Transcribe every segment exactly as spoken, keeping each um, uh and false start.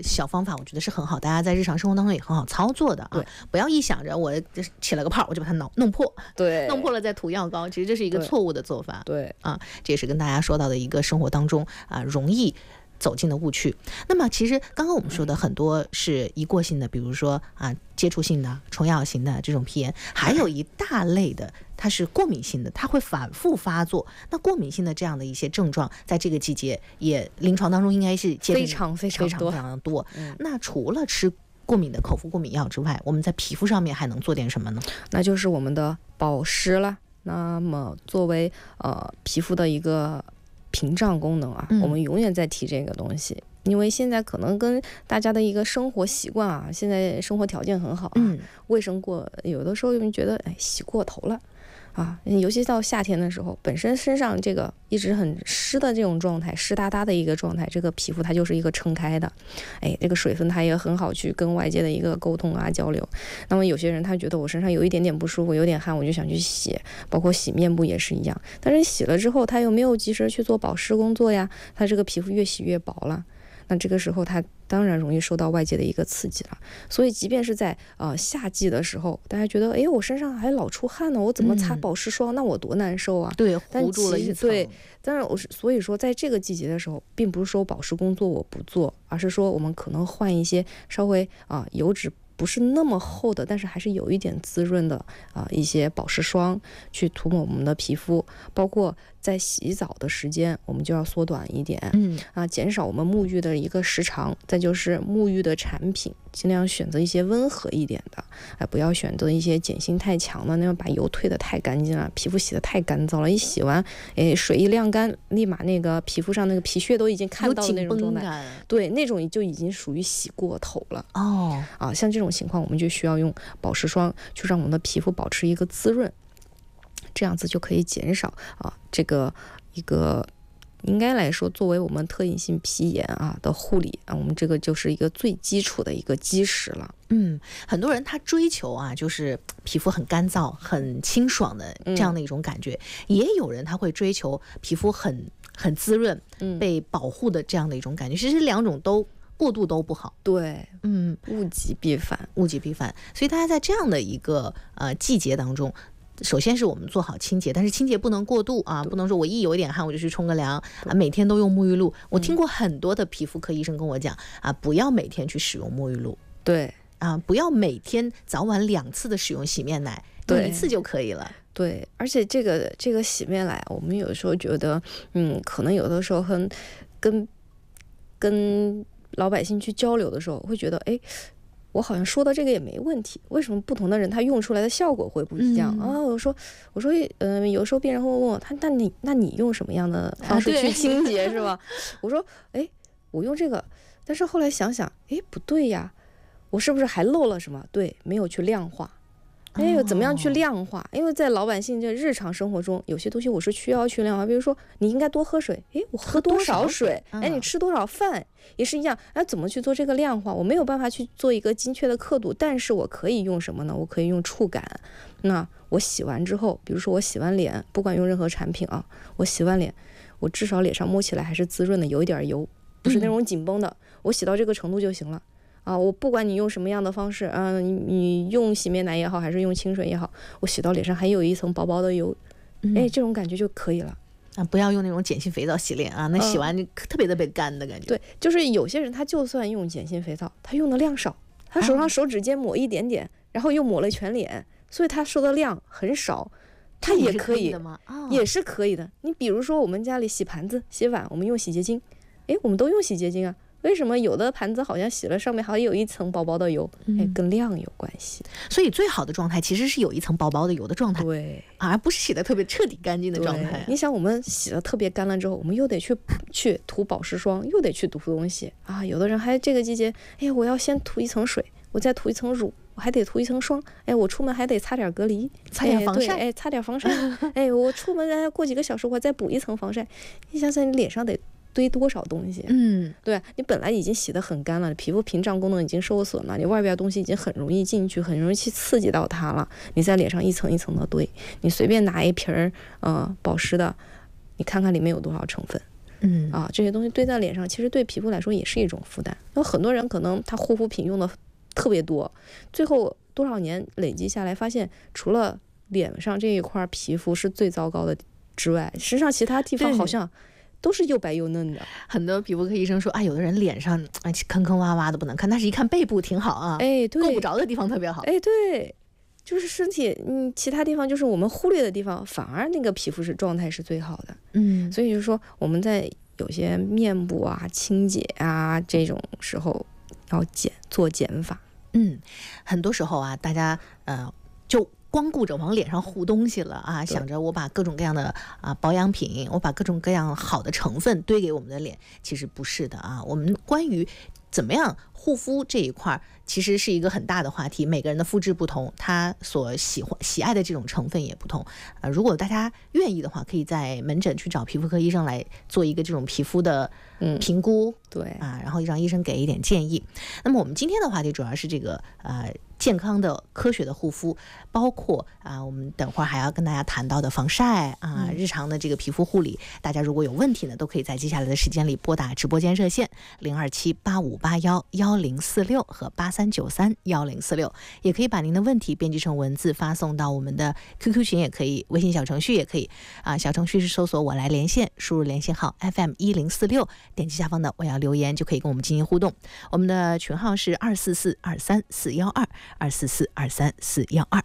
小方法我觉得是很好，大家在日常生活当中也很好操作的啊。不要一想着我起了个泡我就把它弄弄破， 对， 弄破了再涂药膏，其实这是一个错误的做法。 对啊，这也是跟大家说到的一个生活当中啊容易走进的误区。那么其实刚刚我们说的很多是一过性的，比如说啊接触性的、虫咬型的这种皮炎，还有一大类的它是过敏性的，它会反复发作。那过敏性的这样的一些症状，在这个季节也临床当中应该是非常非常非常非常多。 嗯、 那除了吃过敏的口服过敏药之外，我们在皮肤上面还能做点什么呢？ 那就是我们的保湿了。那么作为呃皮肤的一个屏障功能啊、嗯，我们永远在提这个东西，因为现在可能跟大家的一个生活习惯啊，现在生活条件很好啊，嗯、卫生过，有的时候你觉得哎洗过头了。啊，尤其到夏天的时候，本身身上这个一直很湿的这种状态，湿哒哒的一个状态，这个皮肤它就是一个撑开的，哎，这个水分它也很好去跟外界的一个沟通啊交流。那么有些人他觉得我身上有一点点不舒服，有点汗，我就想去洗，包括洗面部也是一样。但是洗了之后，他又没有及时去做保湿工作呀，他这个皮肤越洗越薄了。那这个时候它当然容易受到外界的一个刺激了，所以即便是在呃夏季的时候，大家觉得哎我身上还老出汗呢，我怎么擦保湿霜、嗯、那我多难受啊。 对，糊住了一层。 对，当然我是所以说在这个季节的时候，并不是说保湿工作我不做，而是说我们可能换一些稍微啊、呃、油脂不是那么厚的，但是还是有一点滋润的啊、呃、一些保湿霜去涂抹我们的皮肤，包括在洗澡的时间我们就要缩短一点，嗯啊，减少我们沐浴的一个时长。再就是沐浴的产品尽量选择一些温和一点的，哎，不要选择一些碱性太强的，那样把油退得太干净了，皮肤洗得太干燥了，一洗完哎水一晾干，立马那个皮肤上那个皮屑都已经看到了那种状态，对，那种就已经属于洗过头了哦啊，像这种情况我们就需要用保湿霜去让我们的皮肤保持一个滋润，这样子就可以减少啊这个一个应该来说作为我们特异性皮炎啊的护理啊，我们这个就是一个最基础的一个基石了。 嗯，很多人他追求啊就是皮肤很干燥很清爽的这样的一种感觉、嗯、也有人他会追求皮肤很很滋润、嗯、被保护的这样的一种感觉，其实两种都过度都不好。 对，嗯，物极必反， 物极必反。所以大家在这样的一个呃季节当中，首先是我们做好清洁，但是清洁不能过度啊，不能说我一有一点汗我就去冲个凉啊，每天都用沐浴露。我听过很多的皮肤科医生跟我讲啊，不要每天去使用沐浴露， 对啊，不要每天早晚两次的使用洗面奶，用一次就可以了。 对，而且这个这个洗面奶，我们有时候觉得，嗯，可能有的时候很跟跟老百姓去交流的时候，会觉得，哎。我好像说的这个也没问题，为什么不同的人他用出来的效果会不一样、嗯、啊？我说，我说，嗯、呃，有时候病人会问我，他那你那你用什么样的方式去清洁、啊、是吧？我说，哎，我用这个，但是后来想想，哎，不对呀，我是不是还漏了什么？对，没有去量化。哎，怎么样去量化？因为在老百姓这日常生活中，有些东西我是需要去量化。比如说，你应该多喝水，哎，我喝多少水？哎，你吃多少饭也是一样。哎，怎么去做这个量化？我没有办法去做一个精确的刻度，但是我可以用什么呢？我可以用触感。那我洗完之后，比如说我洗完脸，不管用任何产品啊，我洗完脸，我至少脸上摸起来还是滋润的，有一点油，不是那种紧绷的，嗯、我洗到这个程度就行了。啊，我不管你用什么样的方式，啊，你你用洗面奶也好，还是用清水也好，我洗到脸上还有一层薄薄的油，嗯、哎，这种感觉就可以了。 啊，不要用那种碱性肥皂洗脸啊，那洗完就特别特别干的感觉。 嗯、对，就是有些人他就算用碱性肥皂，他用的量少，他手上手指尖抹一点点，啊、然后又抹了全脸，所以他说的量很少。它也可以， 的吗？哦、 也是可以的。你比如说我们家里洗盘子、洗碗，我们用洗洁精，哎，我们都用洗洁精啊。为什么有的盘子好像洗了上面还有一层薄薄的油？哎，跟量有关系。 所以最好的状态其实是有一层薄薄的油的状态， 对， 而不是洗的特别彻底干净的状态、啊。 你想，我们洗的特别干了之后，我们又得去去涂保湿霜，又得去涂东西啊。有的人还这个季节，哎呀，我要先涂一层水，我再涂一层乳，我还得涂一层霜。哎，我出门还得擦点隔离， 擦点防晒， 哎，哎擦点防晒。哎，我出门哎过几个小时我再补一层防晒。你想想，你脸上得堆多少东西？ 嗯， 对，你本来已经洗得很干了，皮肤屏障功能已经受损了，你外边东西已经很容易进去，很容易去刺激到它了。你在脸上一层一层的堆，你随便拿一瓶儿呃保湿的，你看看里面有多少成分， 嗯啊，这些东西堆在脸上，其实对皮肤来说也是一种负担。有很多人可能他护肤品用的特别多，最后多少年累积下来，发现除了脸上这一块皮肤是最糟糕的之外，实际上其他地方好像都是又白又嫩的。 很多皮肤科医生说，啊，有的人脸上哎坑坑洼洼的不能看，但是一看背部挺好啊， 哎，对， 够不着的地方特别好。 哎，对，就是身体，嗯，其他地方就是我们忽略的地方，反而那个皮肤是状态是最好的。 嗯， 所以就是说我们在有些面部啊、清洁啊这种时候要减做减法。 嗯，很多时候啊，大家呃就光顾着往脸上糊东西了啊，想着我把各种各样的啊保养品，我把各种各样好的成分堆给我们的脸，其实不是的啊。我们关于怎么样护肤这一块，其实是一个很大的话题，每个人的肤质不同，他所喜欢喜爱的这种成分也不同。呃，如果大家愿意的话，可以在门诊去找皮肤科医生来做一个这种皮肤的评估， 嗯、对啊，然后让医生给一点建议。那么我们今天的话题主要是这个呃健康的科学的护肤，包括啊我们等会儿还要跟大家谈到的防晒啊，日常的这个皮肤护理，大家如果有问题呢，都可以在接下来的时间里拨打直播间热线零二七八五八幺幺零四六和八三九三幺零四六，也可以把您的问题编辑成文字发送到我们的 Q Q 群，也可以，微信小程序也可以啊。小程序是搜索我来连线，输入连线号 F M 一零四六，点击下方的我要留言就可以跟我们进行互动。我们的群号是二四四二三四幺二二四四二三四幺二。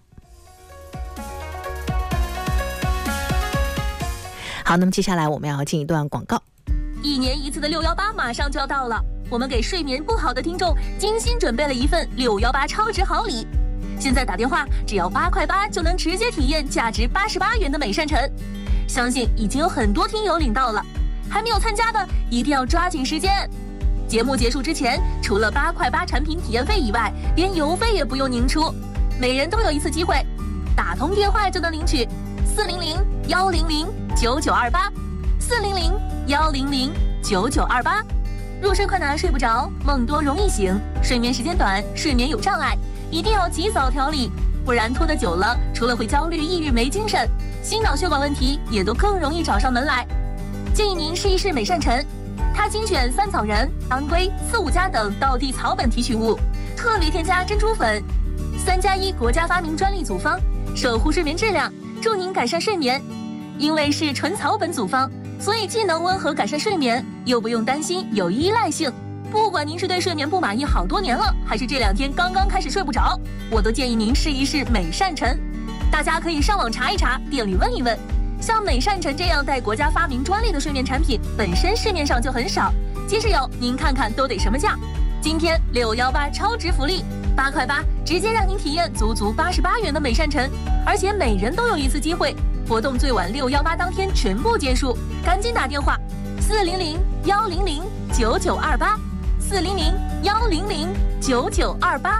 好，那么接下来我们要进一段广告。 一年一次的六幺八马上就要到了，我们给睡眠不好的听众精心准备了一份六幺八超值好礼。现在打电话只要八块八就能直接体验价值八十八元的美善晨，相信已经有很多听友领到了，还没有参加的一定要抓紧时间。节目结束之前，除了八块八产品体验费以外，连邮费也不用您出，每人都有一次机会，打通电话就能领取四零零幺零零九九二八四零零幺零零九九二八。入睡困难睡不着，梦多容易醒，睡眠时间短，睡眠有障碍，一定要及早调理，不然拖得久了，除了会焦虑、抑郁、没精神，心脑血管问题也都更容易找上门来。建议您试一试美善晨，它精选三草仁、当归、四五加等道地草本提取物，特别添加珍珠粉，三加一国家发明专利组方，守护睡眠质量，助您改善睡眠。因为是纯草本组方，所以既能温和改善睡眠，又不用担心有依赖性。不管您是对睡眠不满意好多年了，还是这两天刚刚开始睡不着，我都建议您试一试美善晨。大家可以上网查一查，店里问一问。像美善晨这样带国家发明专利的睡眠产品，本身市面上就很少，即使有，您看看都得什么价？今天六幺八超值福利，八块八直接让您体验足足八十八元的美善晨，而且每人都有一次机会。活动最晚六幺八当天全部结束，赶紧打电话四零零幺零零九九二八四零零幺零零九九二八。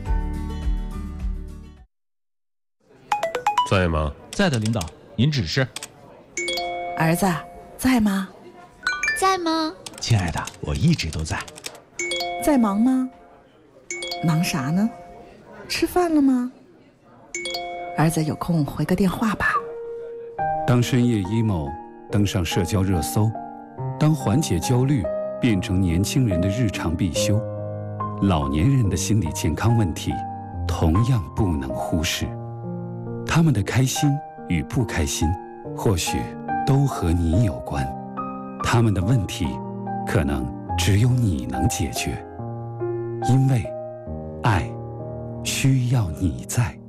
在吗？ 在的，领导，您指示。 儿子，在吗？ 在吗？ 亲爱的，我一直都在。 在忙吗？忙啥呢？吃饭了吗？儿子有空回个电话吧。 当深夜 emo 登上社交热搜，当缓解焦虑变成年轻人的日常必修，老年人的心理健康问题同样不能忽视。他们的开心与不开心，或许都和你有关。他们的问题，可能只有你能解决。因为爱需要你在。